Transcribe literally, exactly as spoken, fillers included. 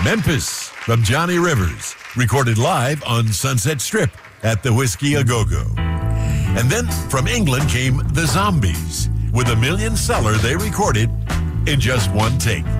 Memphis from Johnny Rivers, recorded live on Sunset Strip at the Whiskey A Go-Go. And then from England came The Zombies with a million seller they recorded in just one take.